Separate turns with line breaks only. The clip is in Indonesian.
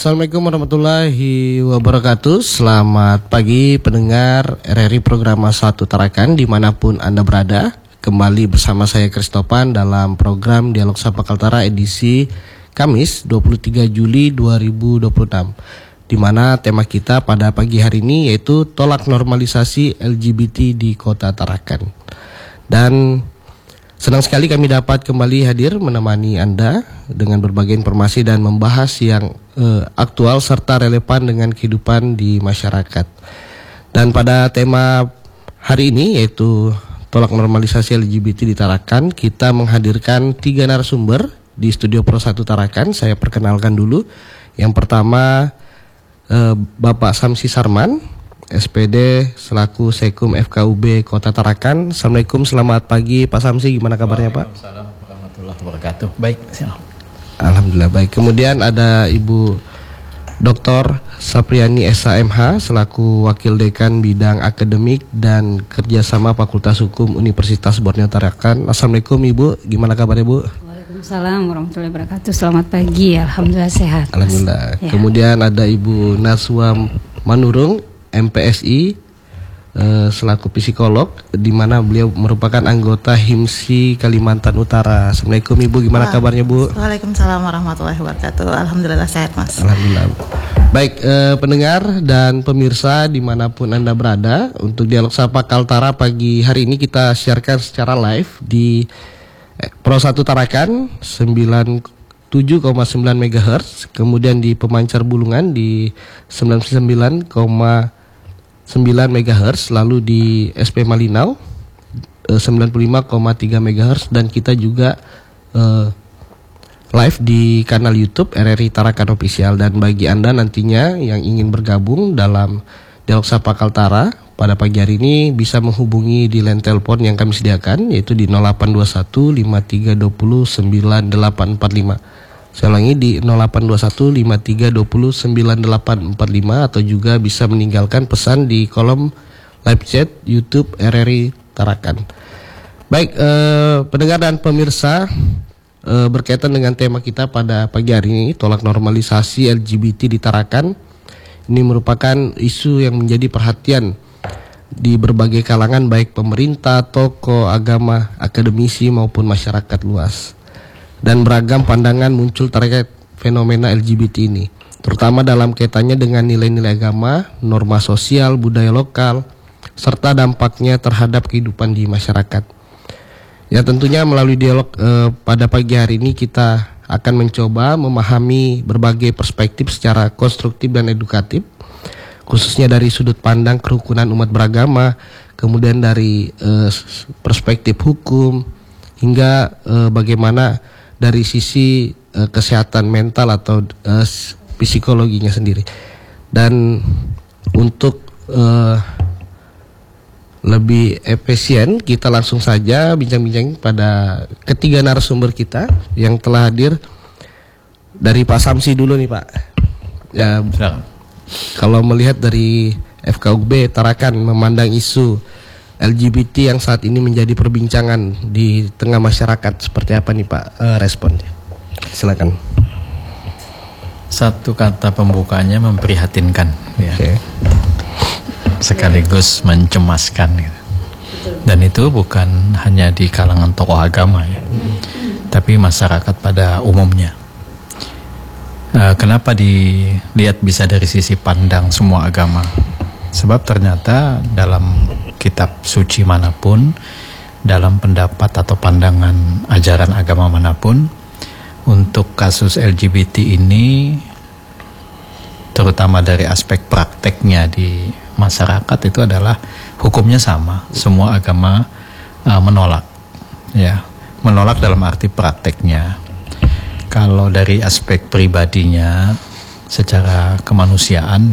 Assalamualaikum warahmatullahi wabarakatuh. Selamat pagi pendengar RRI Program Satu Tarakan dimanapun Anda berada. Kembali bersama saya Kristopan dalam program Dialog Sapa Kaltara edisi Kamis 23 Juli 2026, di mana tema kita pada pagi hari ini yaitu tolak normalisasi LGBT di Kota Tarakan. Dan senang sekali kami dapat kembali hadir menemani Anda dengan berbagai informasi dan membahas yang aktual serta relevan dengan kehidupan di masyarakat. Dan pada tema hari ini yaitu tolak normalisasi LGBT di Tarakan, kita menghadirkan 3 narasumber di Studio Pro 1 Tarakan. Saya perkenalkan dulu. Yang pertama Bapak Samsi Sarman, SPD selaku Sekum FKUB Kota Tarakan. Assalamualaikum, selamat pagi Pak Samsi, gimana kabarnya Pak?
Waalaikumsalam warahmatullahi wabarakatuh. Baik, siap.
Alhamdulillah baik. Kemudian ada Ibu Dr. Sapriani SHMH selaku Wakil Dekan Bidang Akademik dan Kerjasama Fakultas Hukum Universitas Borneo Tarakan. Assalamualaikum Ibu, gimana kabarnya Bu?
Waalaikumsalam warahmatullahi wabarakatuh. Selamat pagi, alhamdulillah sehat.
Alhamdulillah.
Ya.
Kemudian ada Ibu Naswa Manurung MPSI selaku psikolog, di mana beliau merupakan anggota HIMSI Kalimantan Utara. Assalamualaikum Ibu, gimana kabarnya Bu?
Waalaikumsalam warahmatullahi wabarakatuh. Alhamdulillah sehat Mas.
Alhamdulillah. Baik, pendengar dan pemirsa dimanapun Anda berada, untuk Dialog Sapa Kaltara pagi hari ini kita siarkan secara live di Pro 1 Tarakan 97,9 MHz, kemudian di Pemancar Bulungan di 99,9 MHz, lalu di SP Malinau 95,3 MHz, dan kita juga live di kanal YouTube RRI Tarakan Official. Dan bagi Anda nantinya yang ingin bergabung dalam Dialog Sapa Kaltara pada pagi hari ini bisa menghubungi di line telepon yang kami sediakan, yaitu di 0821 5320 9845. Saya ulangi di 0821 5320 9845, atau juga bisa meninggalkan pesan di kolom live chat YouTube RRI Tarakan. Baik, pendengar dan pemirsa, berkaitan dengan tema kita pada pagi hari ini, tolak normalisasi LGBT di Tarakan. Ini merupakan isu yang menjadi perhatian di berbagai kalangan, baik pemerintah, tokoh agama, akademisi maupun masyarakat luas. Dan beragam pandangan muncul terkait fenomena LGBT ini, terutama dalam kaitannya dengan nilai-nilai agama, norma sosial, budaya lokal, serta dampaknya terhadap kehidupan di masyarakat. Ya, tentunya melalui dialog pada pagi hari ini kita akan mencoba memahami berbagai perspektif secara konstruktif dan edukatif, khususnya dari sudut pandang kerukunan umat beragama, kemudian dari perspektif hukum, hingga bagaimana dari sisi kesehatan mental atau psikologinya sendiri. Dan untuk lebih efisien, kita langsung saja bincang-bincang pada ketiga narasumber kita yang telah hadir. Dari Pak Samsi dulu nih Pak. Ya, kalau melihat dari FKUB Tarakan memandang isu LGBT yang saat ini menjadi perbincangan di tengah masyarakat, seperti apa nih Pak responnya? Silakan.
Satu kata pembukanya memprihatinkan, ya.
Okay.
Sekaligus mencemaskan, gitu. Dan itu bukan hanya di kalangan tokoh agama, ya, tapi masyarakat pada umumnya. Kenapa dilihat bisa dari sisi pandang semua agama? Sebab ternyata dalam kitab suci manapun, dalam pendapat atau pandangan ajaran agama manapun, untuk kasus LGBT ini, terutama dari aspek prakteknya di masyarakat, itu adalah hukumnya sama. Semua agama menolak, ya, menolak dalam arti prakteknya. Kalau dari aspek pribadinya, secara kemanusiaan,